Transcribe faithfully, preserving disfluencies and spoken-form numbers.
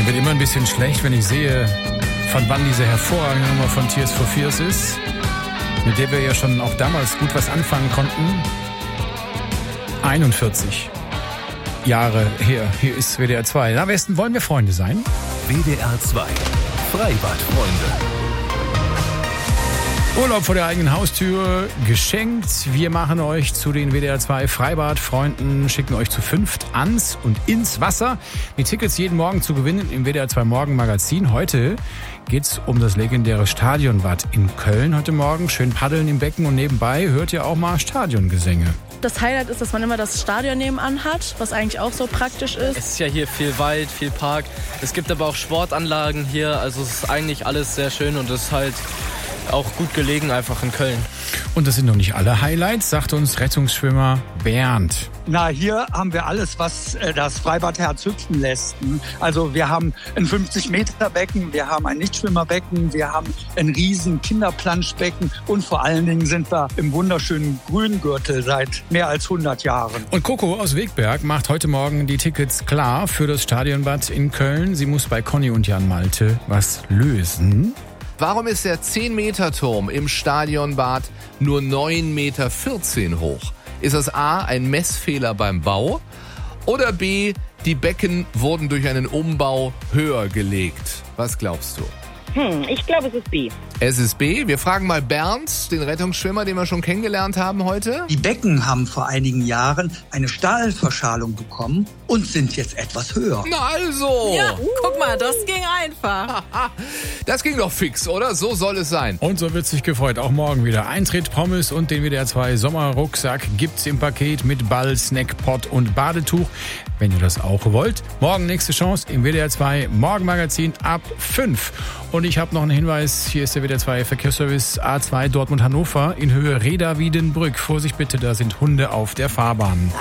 wird immer ein bisschen schlecht, wenn ich sehe, von wann diese hervorragende Nummer von Tears for Fears ist, mit der wir ja schon auch damals gut was anfangen konnten. einundvierzig Jahre her. Hier ist W D R zwei. Am besten wollen wir Freunde sein. W D R zwei. Freibadfreunde. Urlaub vor der eigenen Haustür geschenkt. Wir machen euch zu den W D R zwei Freibadfreunden, schicken euch zu fünft ans und ins Wasser. Die Tickets jeden Morgen zu gewinnen im W D R zwei Morgenmagazin. Heute geht's um das legendäre Stadionbad in Köln heute Morgen. Schön paddeln im Becken und nebenbei hört ihr auch mal Stadiongesänge. Das Highlight ist, dass man immer das Stadion nebenan hat, was eigentlich auch so praktisch ist. Es ist ja hier viel Wald, viel Park. Es gibt aber auch Sportanlagen hier. Also es ist eigentlich alles sehr schön und es ist halt auch gut gelegen einfach in Köln. Und das sind noch nicht alle Highlights, sagt uns Rettungsschwimmer Bernd. Na, hier haben wir alles, was äh, das Freibadherz hüpfen lässt. Also wir haben ein fünfzig Meter Becken, wir haben ein Nichtschwimmerbecken, wir haben ein riesen Kinderplanschbecken und vor allen Dingen sind wir im wunderschönen Grüngürtel seit mehr als hundert Jahren. Und Coco aus Wegberg macht heute Morgen die Tickets klar für das Stadionbad in Köln. Sie muss bei Conny und Jan Malte was lösen. Warum ist der zehn Meter Turm im Stadionbad nur neun Meter vierzehn hoch? Ist das A, ein Messfehler beim Bau? Oder B, die Becken wurden durch einen Umbau höher gelegt? Was glaubst du? Hm, ich glaube, es ist B. Es ist B. Wir fragen mal Bernd, den Rettungsschwimmer, den wir schon kennengelernt haben heute. Die Becken haben vor einigen Jahren eine Stahlverschalung bekommen und sind jetzt etwas höher. Na also! Ja, guck mal, das ging einfach. Das ging doch fix, oder? So soll es sein. Und so wird sich gefreut. Auch morgen wieder Eintritt, Pommes und den W D R zwei Sommerrucksack gibt's im Paket mit Ball, Snackpot und Badetuch. Wenn ihr das auch wollt. Morgen nächste Chance im W D R zwei Morgenmagazin ab fünf. Und ich habe noch einen Hinweis. Hier ist der W D R zwei Verkehrsservice A zwei Dortmund-Hannover in Höhe Reda-Wiedenbrück. Vorsicht bitte, da sind Hunde auf der Fahrbahn.